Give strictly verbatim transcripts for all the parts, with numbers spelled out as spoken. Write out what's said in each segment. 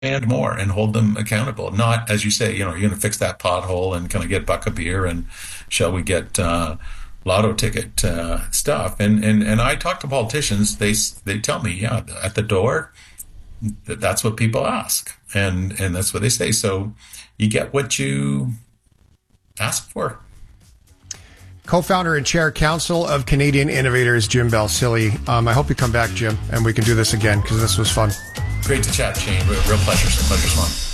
and more and hold them accountable. Not, as you say, you know, you're going to fix that pothole and can I get a buck of beer and shall we get uh, lotto ticket uh, stuff? And, and and I talk to politicians. They they tell me, yeah, at the door, that that's what people ask, and and that's what they say. So you get what you ask for. Co-founder and chair council of Canadian Innovators, Jim Balsillie. Um, I hope you come back, Jim, and we can do this again because this was fun. Great to chat, Shane. Real pleasure. Pleasure,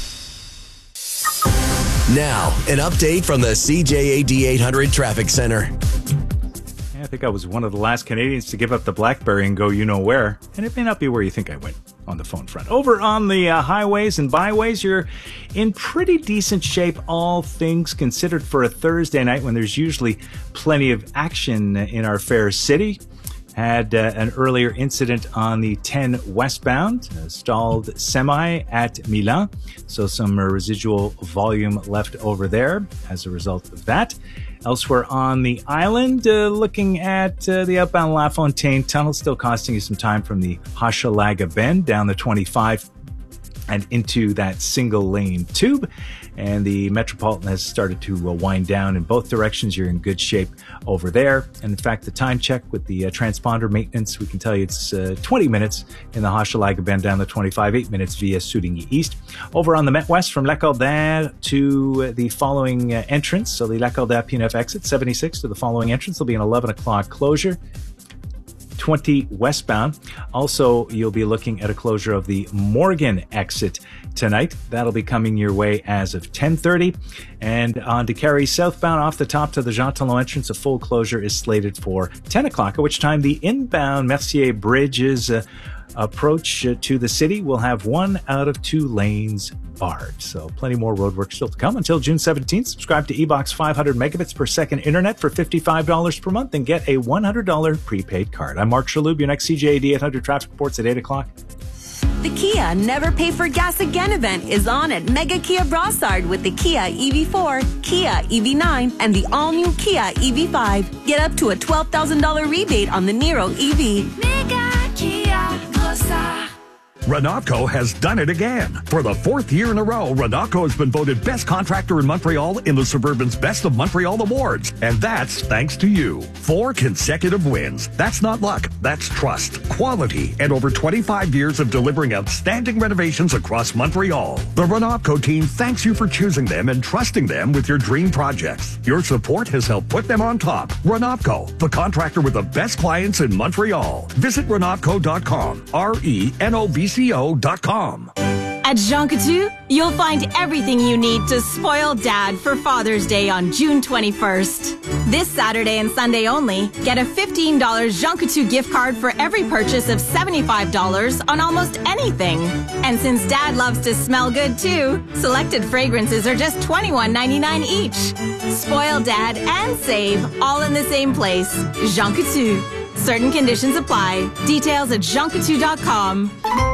fun. Now, an update from the C J A D eight hundred Traffic Center. Yeah, I think I was one of the last Canadians to give up the BlackBerry and go you know where, and it may not be where you think I went on the phone front. Over on the uh, highways and byways, you're in pretty decent shape, all things considered, for a Thursday night when there's usually plenty of action in our fair city. Had uh, an earlier incident on the ten westbound, a stalled semi at Milan. So some uh, residual volume left over there as a result of that. Elsewhere on the island, uh, looking at uh, the outbound La Fontaine tunnel, still costing you some time from the Hochelaga Bend down the twenty-five and into that single lane tube. And the Metropolitan has started to uh, wind down in both directions. You're in good shape over there. And in fact, the time check with the uh, transponder maintenance, we can tell you it's uh, twenty minutes in the Hochelaga Bend down the twenty-five, eight minutes via Soudigny East. Over on the Met West from Lacordaire to the following uh, entrance, so the Lacordaire P N F exit, seventy-six to the following entrance, there'll be an eleven o'clock closure. twenty westbound. Also, you'll be looking at a closure of the Morgan exit tonight. That'll be coming your way as of ten thirty. And on to Carey southbound off the top to the Jean Talon entrance, a full closure is slated for ten o'clock, at which time the inbound Mercier Bridge's uh, approach uh, to the city will have one out of two lanes barred. So plenty more roadwork still to come until June seventeenth. Subscribe to eBox five hundred megabits per second internet for fifty-five dollars per month and get a one hundred dollars prepaid card. I'm Mark Shalhoub. Your next C J A D eight hundred traffic reports at eight o'clock. The Kia Never Pay for Gas Again event is on at Mega Kia Brossard with the Kia E V four, Kia E V nine, and the all-new Kia E V five. Get up to a twelve thousand dollars rebate on the Niro E V. Mega Kia Brossard. Renatco has done it again. For the fourth year in a row, Renatco has been voted best contractor in Montreal in the Suburban's Best of Montreal Awards. And that's thanks to you. Four consecutive wins. That's not luck. That's trust, quality, and over twenty-five years of delivering outstanding renovations across Montreal. The Renatco team thanks you for choosing them and trusting them with your dream projects. Your support has helped put them on top. Renatco, the contractor with the best clients in Montreal. Visit renatco dot com. R E N O V C O dot com. At Jean Coutu, you'll find everything you need to spoil Dad for Father's Day on June twenty-first. This Saturday and Sunday only, get a fifteen dollars Jean Coutu gift card for every purchase of seventy-five dollars on almost anything. And since Dad loves to smell good too, selected fragrances are just twenty-one ninety-nine each. Spoil Dad and save all in the same place. Jean Coutu. Certain conditions apply. Details at jean coutu dot com.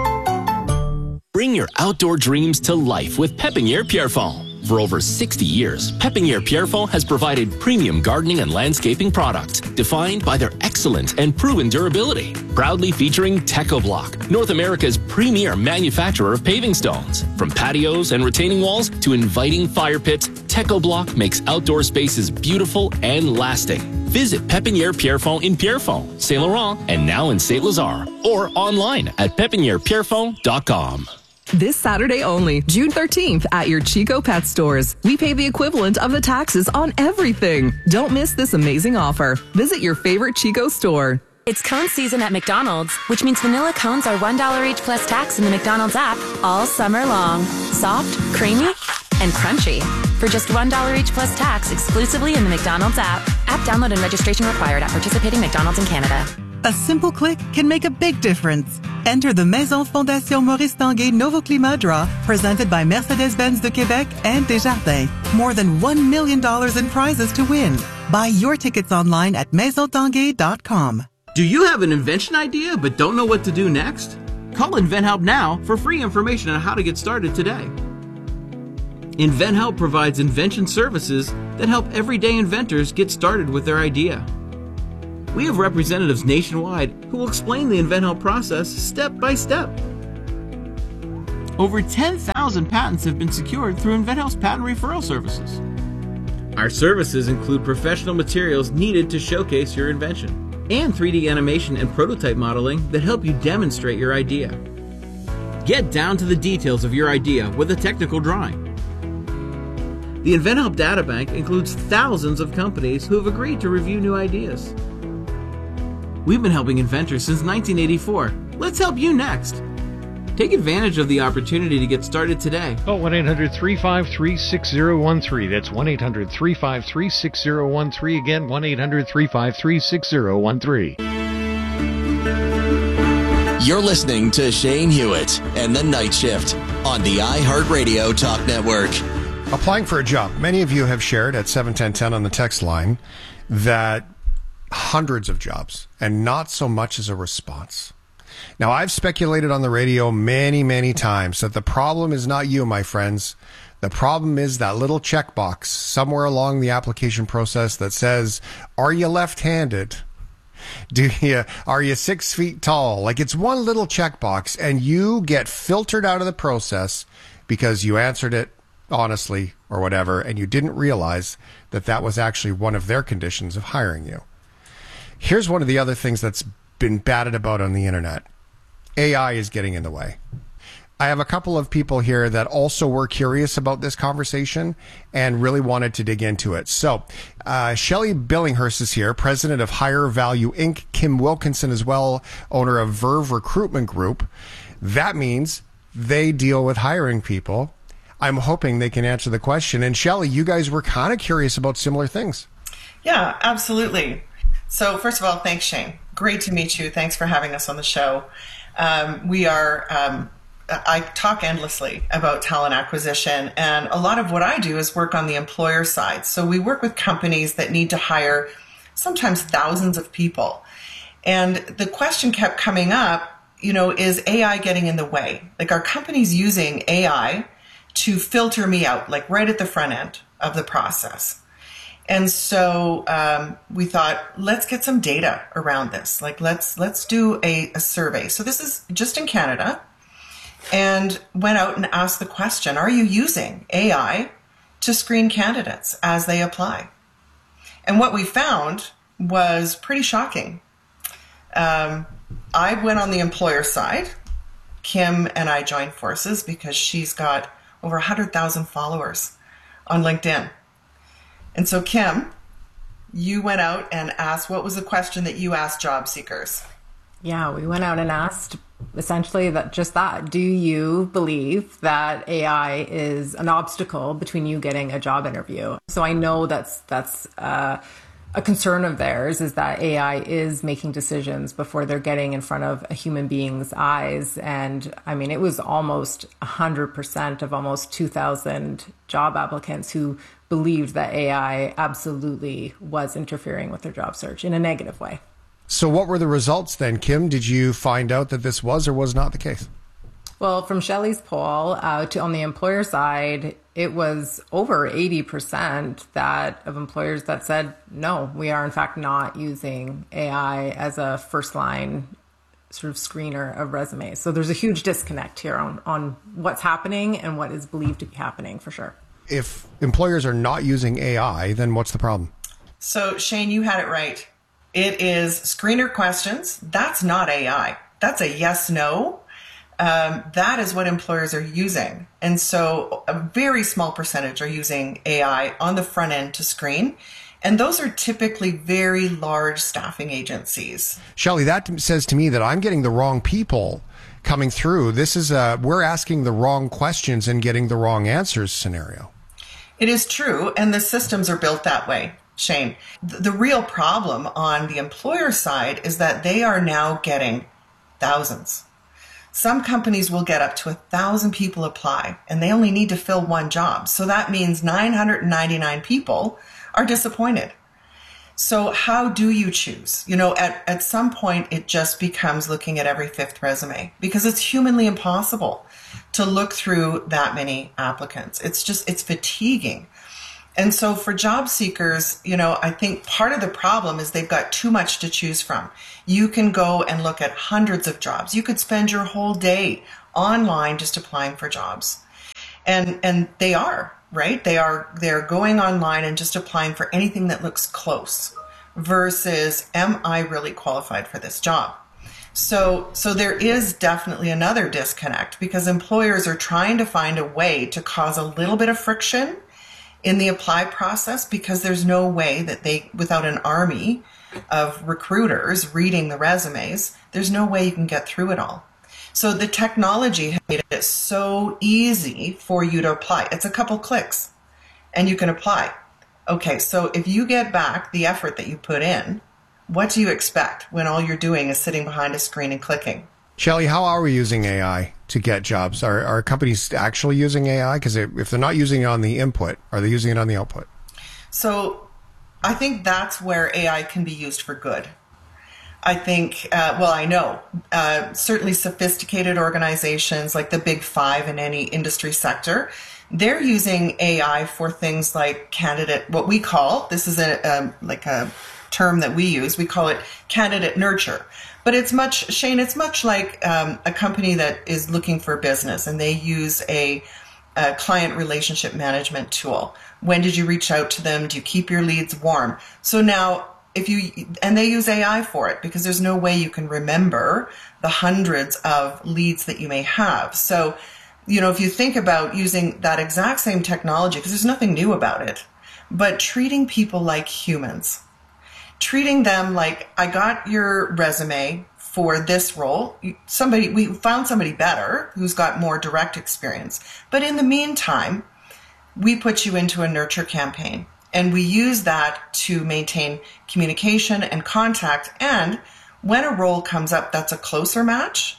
Bring your outdoor dreams to life with Pépinière Pierrefonds. For over sixty years, Pépinière Pierrefonds has provided premium gardening and landscaping products defined by their excellent and proven durability. Proudly featuring TechoBlock, North America's premier manufacturer of paving stones. From patios and retaining walls to inviting fire pits, TechoBlock makes outdoor spaces beautiful and lasting. Visit Pépinière Pierrefonds in Pierrefonds, Saint Laurent, and now in Saint Lazare, or online at pépinière pierrefonds dot com. This Saturday only, June thirteenth, at your Chico Pet stores. We pay the equivalent of the taxes on everything. Don't miss this amazing offer. Visit your favorite Chico store. It's cone season at McDonald's, which means vanilla cones are one dollar each plus tax in the McDonald's app all summer long. Soft, creamy, and crunchy. For just one dollar each plus tax exclusively in the McDonald's app. App download and registration required at participating McDonald's in Canada. A simple click can make a big difference. Enter the Maison Fondation Maurice Tanguay Novo Climat Draw, presented by Mercedes-Benz de Québec and Desjardins. More than one million dollars in prizes to win. Buy your tickets online at maison tanguay dot com. Do you have an invention idea but don't know what to do next? Call InventHelp now for free information on how to get started today. InventHelp provides invention services that help everyday inventors get started with their idea. We have representatives nationwide who will explain the InventHelp process step by step. Over ten thousand patents have been secured through InventHelp's patent referral services. Our services include professional materials needed to showcase your invention, and three D animation and prototype modeling that help you demonstrate your idea. Get down to the details of your idea with a technical drawing. The InventHelp Databank includes thousands of companies who have agreed to review new ideas. We've been helping inventors since nineteen eighty-four. Let's help you next. Take advantage of the opportunity to get started today. Call one eight hundred, three five three, six zero one three. That's one eight hundred, three five three, six zero one three. Again, one eight hundred, three five three, six zero one three. You're listening to Shane Hewitt and the Night Shift on the iHeartRadio Talk Network. Applying for a job. Many of you have shared at seven ten ten on the text line that hundreds of jobs and not so much as a response. Now, I've speculated on the radio many, many times that the problem is not you, my friends. The problem is that little checkbox somewhere along the application process that says, are you left-handed? Do you, are you six feet tall? Like, it's one little checkbox and you get filtered out of the process because you answered it honestly or whatever, and you didn't realize that that was actually one of their conditions of hiring you. Here's one of the other things that's been batted about on the internet. A I is getting in the way. I have a couple of people here that also were curious about this conversation and really wanted to dig into it. So, uh, Shelley Billinghurst is here, president of Higher Value Incorporated. Kim Wilkinson as well, owner of Verve Recruitment Group. That means they deal with hiring people. I'm hoping they can answer the question. And Shelley, you guys were kind of curious about similar things. Yeah, absolutely. So first of all, thanks, Shane. Great to meet you. Thanks for having us on the show. Um, we are, um, I talk endlessly about talent acquisition, and a lot of what I do is work on the employer side. So we work with companies that need to hire sometimes thousands of people. And the question kept coming up, you know, is A I getting in the way? Like, are companies using A I to filter me out, like right at the front end of the process? And so um, we thought, let's get some data around this. Like, let's let's do a, a survey. So this is just in Canada, and went out and asked the question, are you using A I to screen candidates as they apply? And what we found was pretty shocking. Um, I went on the employer side. Kim and I joined forces because she's got over one hundred thousand followers on LinkedIn. And so, Kim, you went out and asked, what was the question that you asked job seekers? Yeah, we went out and asked essentially that just that. Do you believe that A I is an obstacle between you getting a job interview? So I know that's that's uh, a concern of theirs, is that A I is making decisions before they're getting in front of a human being's eyes. And I mean, it was almost one hundred percent of almost two thousand job applicants who believed that A I absolutely was interfering with their job search in a negative way. So what were the results then, Kim? Did you find out that this was or was not the case? Well, from Shelley's poll, uh, to on the employer side, it was over eighty percent that of employers that said, no, we are in fact not using A I as a first line sort of screener of resumes. So there's a huge disconnect here on, on what's happening and what is believed to be happening for sure. If employers are not using A I, then what's the problem? So, Shane, you had it right. It is screener questions. That's not A I. That's a yes, no. Um, that is what employers are using. And so a very small percentage are using A I on the front end to screen. And those are typically very large staffing agencies. Shelley, that says to me that I'm getting the wrong people coming through. This is a, we're asking the wrong questions and getting the wrong answers scenario. It is true, and the systems are built that way, Shane. The real problem on the employer side is that they are now getting thousands. Some companies will get up to a thousand people apply, and they only need to fill one job. So that means nine hundred ninety-nine people are disappointed. So how do you choose? You know, at, at some point, it just becomes looking at every fifth resume, because it's humanly impossible to look through that many applicants. It's just, it's fatiguing. And so for job seekers, you know, I think part of the problem is they've got too much to choose from. You can go and look at hundreds of jobs. You could spend your whole day online just applying for jobs. And and they are, right? They are they're going online and just applying for anything that looks close versus, am I really qualified for this job? So so there is definitely another disconnect because employers are trying to find a way to cause a little bit of friction in the apply process because there's no way that they, without an army of recruiters reading the resumes, there's no way you can get through it all. So the technology has made it so easy for you to apply. It's a couple clicks and you can apply. Okay, so if you get back the effort that you put in, what do you expect when all you're doing is sitting behind a screen and clicking? Shelley, how are we using A I to get jobs? Are, are companies actually using A I? Because if they're not using it on the input, are they using it on the output? So I think that's where A I can be used for good. I think, uh, well, I know, uh, certainly sophisticated organizations like the big five in any industry sector, they're using A I for things like candidate, what we call, this is a um, like a term that we use, we call it candidate nurture. But it's much, Shane, it's much like um, a company that is looking for business and they use a, a client relationship management tool. When did you reach out to them? Do you keep your leads warm? So now, if you, and they use A I for it because there's no way you can remember the hundreds of leads that you may have. So, you know, if you think about using that exact same technology, because there's nothing new about it, but treating people like humans, treating them like, I got your resume for this role. Somebody, we found somebody better who's got more direct experience. But in the meantime, we put you into a nurture campaign and we use that to maintain communication and contact. And when a role comes up that's a closer match,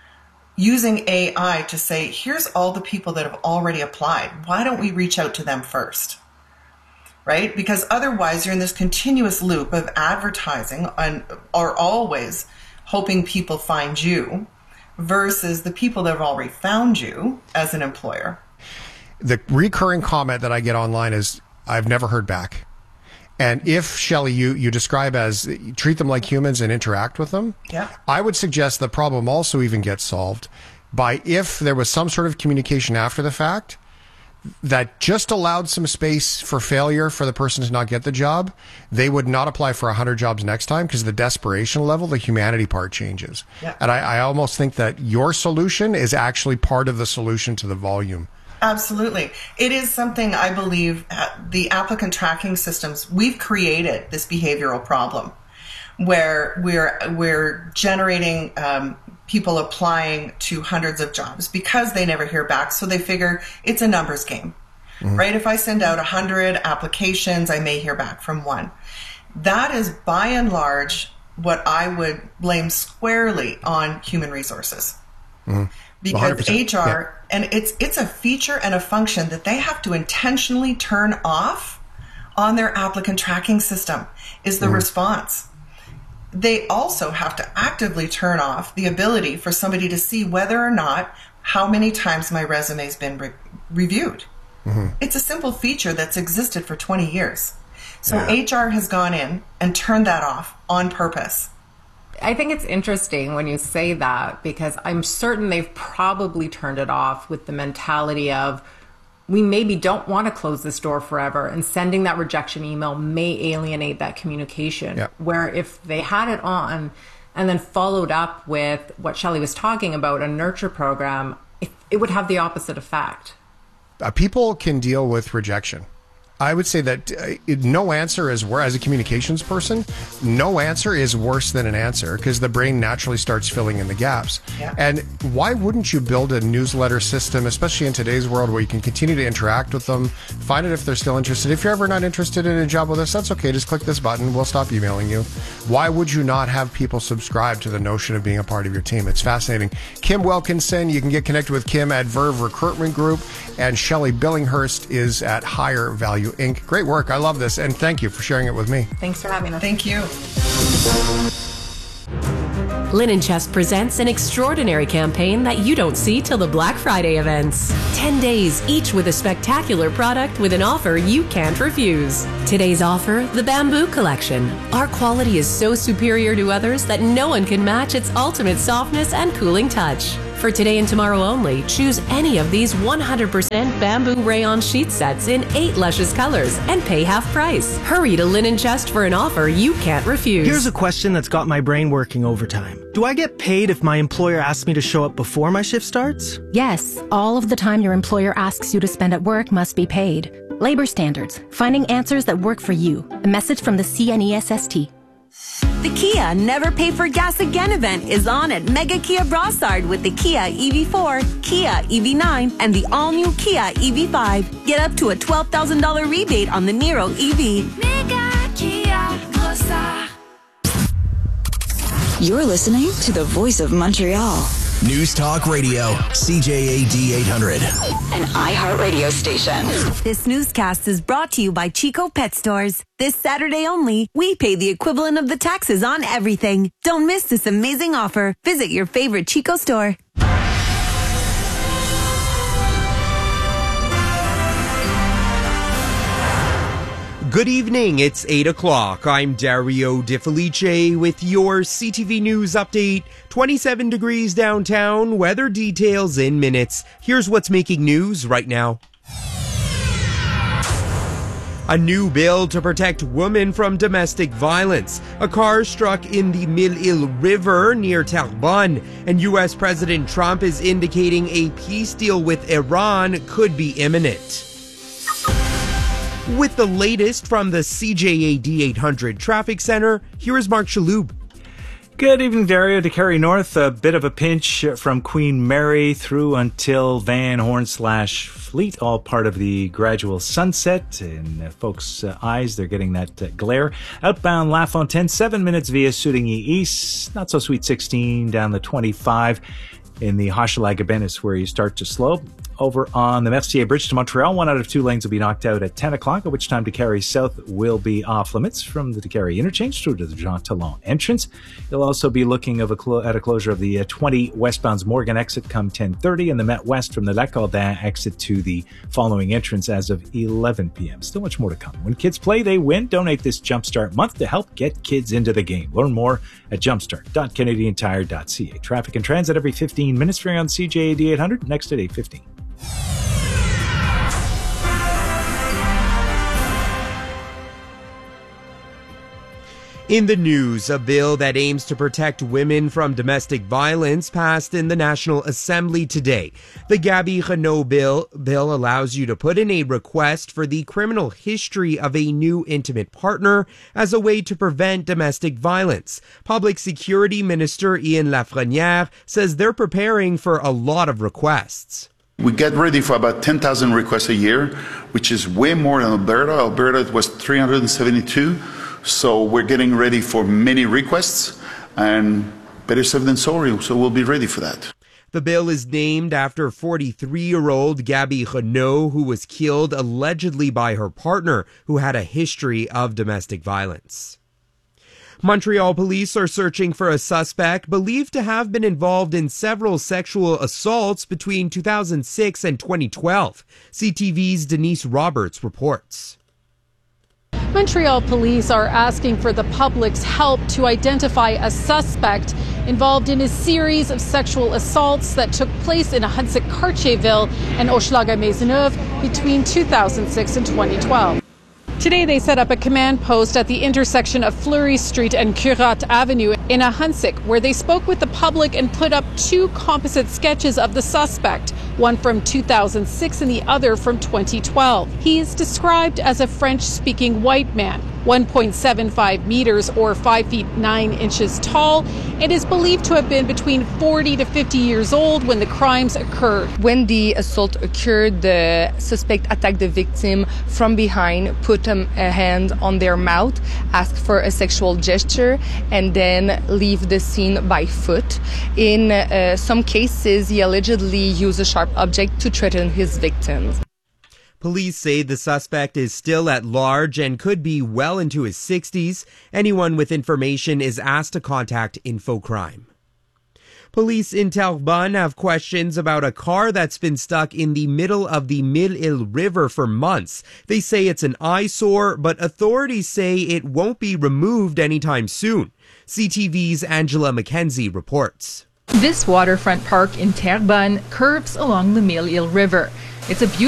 using A I to say, here's all the people that have already applied. Why don't we reach out to them first? Right? Because otherwise you're in this continuous loop of advertising and are always hoping people find you versus the people that have already found you as an employer. The recurring comment that I get online is, I've never heard back. And if, Shelley, you, you describe as you treat them like humans and interact with them, yeah. I would suggest the problem also even gets solved by if there was some sort of communication after the fact that just allowed some space for failure for the person to not get the job, they would not apply for one hundred jobs next time because the desperation level, the humanity part changes. Yeah. And I, I almost think that your solution is actually part of the solution to the volume. Absolutely. It is something I believe uh, the applicant tracking systems, we've created this behavioral problem where we're we're generating um, people applying to hundreds of jobs because they never hear back. So they figure it's a numbers game, mm-hmm. right? If I send out one hundred applications, I may hear back from one. That is by and large what I would blame squarely on human resources. Mm-hmm. Because H R, yeah. and it's it's a feature and a function that they have to intentionally turn off on their applicant tracking system is the mm-hmm. response. They also have to actively turn off the ability for somebody to see whether or not how many times my resume has been re- reviewed. Mm-hmm. It's a simple feature that's existed for twenty years. So yeah. H R has gone in and turned that off on purpose. I think it's interesting when you say that because I'm certain they've probably turned it off with the mentality of we maybe don't want to close this door forever and sending that rejection email may alienate that communication. Yep. Where if they had it on and then followed up with what Shelley was talking about, a nurture program, it, it would have the opposite effect. Uh, people can deal with rejection. I would say that uh, no answer is worse, as a communications person, no answer is worse than an answer because the brain naturally starts filling in the gaps. Yeah. And why wouldn't you build a newsletter system, especially in today's world where you can continue to interact with them, find out if they're still interested. If you're ever not interested in a job with us, that's okay. Just click this button. We'll stop emailing you. Why would you not have people subscribe to the notion of being a part of your team? It's fascinating. Kim Wilkinson, you can get connected with Kim at Verve Recruitment Group, and Shelley Billinghurst is at Higher Value Incorporated. Great work. I love this. And thank you for sharing it with me. Thanks for having us. Thank you. Linen Chest presents an extraordinary campaign that you don't see till the Black Friday events. ten days, each with a spectacular product with an offer you can't refuse. Today's offer, the Bamboo Collection. Our quality is so superior to others that no one can match its ultimate softness and cooling touch. For today and tomorrow only, choose any of these one hundred percent bamboo rayon sheet sets in eight luscious colors and pay half price. Hurry to Linen Chest for an offer you can't refuse. Here's a question that's got my brain working overtime. Do I get paid if my employer asks me to show up before my shift starts? Yes, all of the time your employer asks you to spend at work must be paid. Labor standards, finding answers that work for you. A message from the C N E S S T. The Kia Never Pay for Gas Again event is on at Mega Kia Brossard with the Kia E V four, Kia E V nine, and the all-new Kia E V five. Get up to a twelve thousand dollars rebate on the Niro E V. Mega Kia Brossard. You're listening to the Voice of Montreal. News Talk Radio, C J A D eight hundred. An iHeartRadio station. This newscast is brought to you by Chico Pet Stores. This Saturday only, we pay the equivalent of the taxes on everything. Don't miss this amazing offer. Visit your favorite Chico store. Good evening, it's eight o'clock. I'm Dario De Felice with your C T V News update. twenty-seven degrees downtown, weather details in minutes. Here's what's making news right now. A new bill to protect women from domestic violence. A car struck in the Mille-Île River near Terrebonne, and U S President Trump is indicating a peace deal with Iran could be imminent. With the latest from the C J A D eight hundred Traffic Center, here is Mark Shaloub. Good evening, Dario. To Carry North, a bit of a pinch from Queen Mary through until Van Horn slash Fleet, all part of the gradual sunset. In uh, folks' uh, eyes, they're getting that uh, glare. Outbound La Fontaine, seven minutes via Soudigny East. Not so sweet sixteen down the twenty-five. In the Hochelaga-Bennis, where you start to slow. Over on the Mercier Bridge to Montreal, one out of two lanes will be knocked out at ten o'clock, at which time Décarie South will be off limits from the Décarie interchange through to the Jean Talon entrance. You'll also be looking of a clo- at a closure of the uh, twenty westbound's Morgan exit come ten thirty and the Met West from the Lacordin exit to the following entrance as of eleven p.m. Still much more to come. When kids play, they win. Donate this Jumpstart month to help get kids into the game. Learn more at jumpstart dot canadian tire dot c a. Traffic and transit every fifteen minutes for you on C J A D eight hundred, next at eight fifteen. In the news, a bill that aims to protect women from domestic violence passed in the National Assembly today. The Gabby Renault bill, bill allows you to put in a request for the criminal history of a new intimate partner as a way to prevent domestic violence. Public Security Minister Ian Lafrenière says they're preparing for a lot of requests. We get ready for about ten thousand requests a year, which is way more than Alberta. Alberta was three hundred seventy-two. So we're getting ready for many requests, and better safe than sorry, so we'll be ready for that. The bill is named after forty-three-year-old Gabby Renault, who was killed allegedly by her partner, who had a history of domestic violence. Montreal police are searching for a suspect believed to have been involved in several sexual assaults between two thousand six and twenty twelve. C T V's Denise Roberts reports. Montreal police are asking for the public's help to identify a suspect involved in a series of sexual assaults that took place in Ahuntsic-Cartierville and Hochelaga-Maisonneuve between two thousand six and twenty twelve. Today they set up a command post at the intersection of Fleury Street and Curat Avenue in Ahuntsic, where they spoke with the public and put up two composite sketches of the suspect, one from two thousand six and the other from twenty twelve. He is described as a French-speaking white man, one point seven five meters or five feet nine inches tall, and is believed to have been between forty to fifty years old when the crimes occurred. When the assault occurred, the suspect attacked the victim from behind, put um, a hand on their mouth, asked for a sexual gesture, and then leave the scene by foot. In uh, some cases, he allegedly used a sharp object to threaten his victims. Police say the suspect is still at large and could be well into his sixties. Anyone with information is asked to contact InfoCrime. Police in Terrebonne have questions about a car that's been stuck in the middle of the Mille-Île River for months. They say it's an eyesore, but authorities say it won't be removed anytime soon. C T V's Angela McKenzie reports. This waterfront park in Terrebonne curves along the Mille-Îles River. It's a beautiful